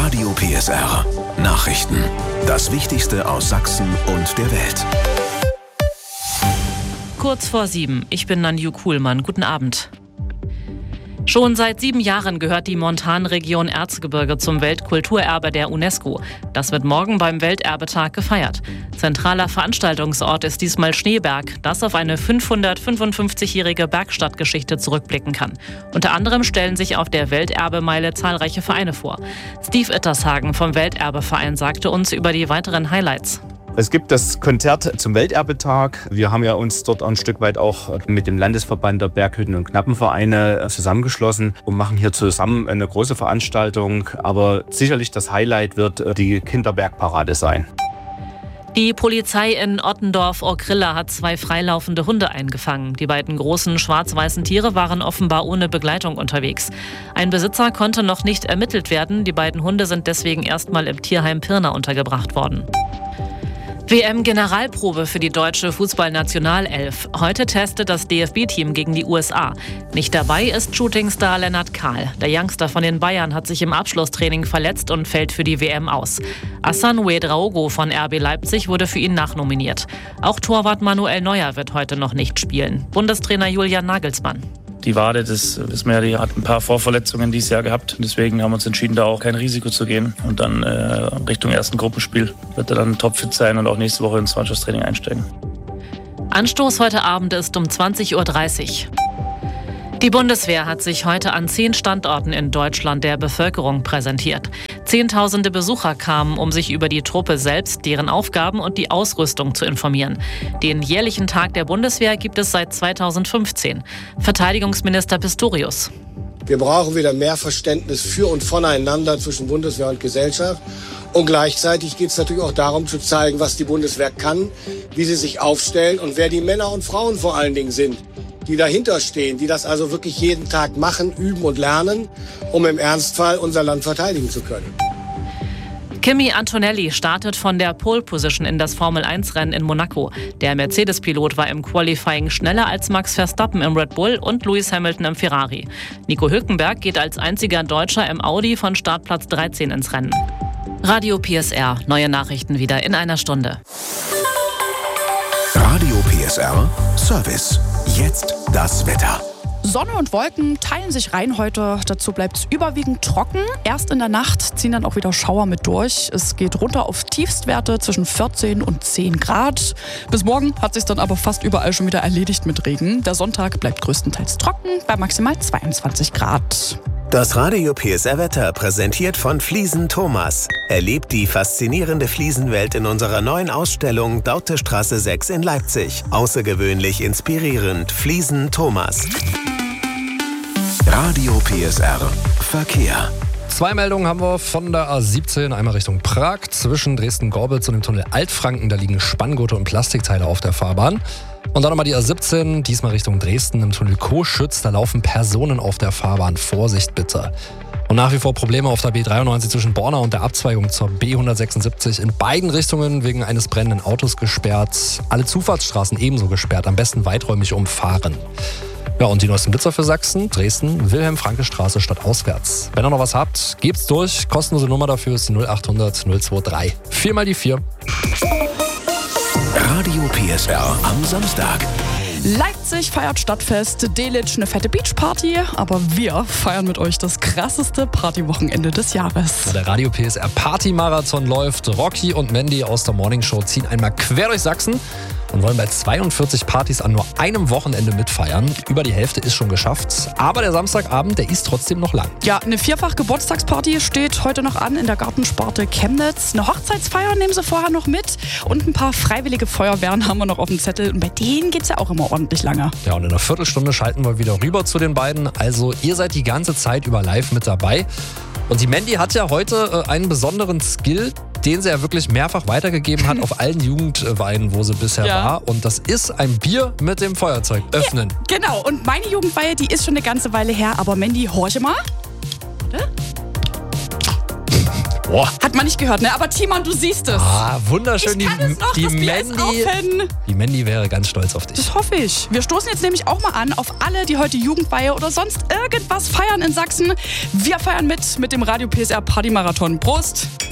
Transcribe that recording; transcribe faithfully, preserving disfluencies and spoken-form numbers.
Radio P S R Nachrichten. Das Wichtigste aus Sachsen und der Welt. Kurz vor sieben. Ich bin Nanju Kuhlmann. Guten Abend. Schon seit sieben Jahren gehört die Montanregion Erzgebirge zum Weltkulturerbe der UNESCO. Das wird morgen beim Welterbetag gefeiert. Zentraler Veranstaltungsort ist diesmal Schneeberg, das auf eine fünfhundertfünfundfünfzigjährige Bergstadtgeschichte zurückblicken kann. Unter anderem stellen sich auf der Welterbemeile zahlreiche Vereine vor. Steve Ittershagen vom Welterbeverein sagte uns über die weiteren Highlights. Es gibt das Konzert zum Welterbetag. Wir haben ja uns dort ein Stück weit auch mit dem Landesverband der Berghütten- und Knappenvereine zusammengeschlossen und machen hier zusammen eine große Veranstaltung. Aber sicherlich das Highlight wird die Kinderbergparade sein. Die Polizei in Ottendorf-Orkrilla hat zwei freilaufende Hunde eingefangen. Die beiden großen schwarz-weißen Tiere waren offenbar ohne Begleitung unterwegs. Ein Besitzer konnte noch nicht ermittelt werden. Die beiden Hunde sind deswegen erstmal im Tierheim Pirna untergebracht worden. W M-Generalprobe für die deutsche Fußballnationalelf. Heute testet das D F B-Team gegen die U S A. Nicht dabei ist Shootingstar Lennart Kahl. Der Youngster von den Bayern hat sich im Abschlusstraining verletzt und fällt für die W M aus. Hassan Ouedraogo von R B Leipzig wurde für ihn nachnominiert. Auch Torwart Manuel Neuer wird heute noch nicht spielen. Bundestrainer Julian Nagelsmann. Die Wade, das wissen wir ja, die hat ein paar Vorverletzungen dieses Jahr gehabt. Deswegen haben wir uns entschieden, da auch kein Risiko zu gehen. Und dann äh, Richtung ersten Gruppenspiel wird er dann topfit sein und auch nächste Woche ins Mannschaftstraining einsteigen. Anstoß heute Abend ist um zwanzig Uhr dreißig. Die Bundeswehr hat sich heute an zehn Standorten in Deutschland der Bevölkerung präsentiert. Zehntausende Besucher kamen, um sich über die Truppe selbst, deren Aufgaben und die Ausrüstung zu informieren. Den jährlichen Tag der Bundeswehr gibt es seit zweitausendfünfzehn. Verteidigungsminister Pistorius. Wir brauchen wieder mehr Verständnis für und voneinander zwischen Bundeswehr und Gesellschaft. Und gleichzeitig geht es natürlich auch darum zu zeigen, was die Bundeswehr kann, wie sie sich aufstellen und wer die Männer und Frauen vor allen Dingen sind, die dahinter stehen, die das also wirklich jeden Tag machen, üben und lernen, um im Ernstfall unser Land verteidigen zu können. Kimi Antonelli startet von der Pole Position in das Formel eins Rennen in Monaco. Der Mercedes-Pilot war im Qualifying schneller als Max Verstappen im Red Bull und Lewis Hamilton im Ferrari. Nico Hülkenberg geht als einziger Deutscher im Audi von Startplatz dreizehn ins Rennen. Radio P S R, neue Nachrichten wieder in einer Stunde. Radio P S R Service. Jetzt das Wetter. Sonne und Wolken teilen sich rein heute. Dazu bleibt es überwiegend trocken. Erst in der Nacht ziehen dann auch wieder Schauer mit durch. Es geht runter auf Tiefstwerte zwischen vierzehn und zehn Grad. Bis morgen hat sich dann aber fast überall schon wieder erledigt mit Regen. Der Sonntag bleibt größtenteils trocken bei maximal zweiundzwanzig Grad. Das Radio P S R-Wetter präsentiert von Fliesen Thomas. Erlebt die faszinierende Fliesenwelt in unserer neuen Ausstellung Dautestraße sechs in Leipzig. Außergewöhnlich inspirierend. Fliesen Thomas. Radio P S R Verkehr. Zwei Meldungen haben wir von der A siebzehn, einmal Richtung Prag. Zwischen Dresden-Gorbitz und dem Tunnel Altfranken, da liegen Spanngurte und Plastikteile auf der Fahrbahn. Und dann nochmal die A siebzehn, diesmal Richtung Dresden im Tunnel Coschütz. Da laufen Personen auf der Fahrbahn. Vorsicht bitte. Und nach wie vor Probleme auf der B dreiundneunzig zwischen Borna und der Abzweigung zur B hundertsechsundsiebzig. In beiden Richtungen wegen eines brennenden Autos gesperrt. Alle Zufahrtsstraßen ebenso gesperrt. Am besten weiträumig umfahren. Ja, und die neuesten Blitzer für Sachsen, Dresden, Wilhelm-Franke-Straße statt auswärts. Wenn ihr noch was habt, gebt's durch. Kostenlose Nummer dafür ist die null achthundert null drei. vier mal die vier. Radio P S R am Samstag. Leipzig feiert Stadtfest, Delitzsch eine fette Beachparty, aber wir feiern mit euch das krasseste Partywochenende des Jahres. Der Radio P S R Party-Marathon läuft. Rocky und Mandy aus der Morningshow ziehen einmal quer durch Sachsen und wollen bei zweiundvierzig Partys an nur einem Wochenende mitfeiern. Über die Hälfte ist schon geschafft, aber der Samstagabend, der ist trotzdem noch lang. Ja, eine Vierfach-Geburtstagsparty steht heute noch an in der Gartensparte Chemnitz. Eine Hochzeitsfeier nehmen sie vorher noch mit und ein paar freiwillige Feuerwehren haben wir noch auf dem Zettel. Und bei denen geht's ja auch immer ordentlich lange. Ja, und in einer Viertelstunde schalten wir wieder rüber zu den beiden. Also ihr seid die ganze Zeit über live mit dabei. Und die Mandy hat ja heute äh, einen besonderen Skill, den sie ja wirklich mehrfach weitergegeben hat auf allen Jugendweihen, wo sie bisher ja. war. Und das ist ein Bier mit dem Feuerzeug öffnen. Ja, genau, und meine Jugendweihe, die ist schon eine ganze Weile her. Aber Mandy, horche mal. Warte. Boah. Hat man nicht gehört, ne? Aber Timon, du siehst es. Ah, wunderschön. Ich kann die, es noch, die das Bier ist Mandy, offen. die Mandy wäre ganz stolz auf dich. Das hoffe ich. Wir stoßen jetzt nämlich auch mal an auf alle, die heute Jugendweihe oder sonst irgendwas feiern in Sachsen. Wir feiern mit mit dem Radio P S R Party Marathon. Prost!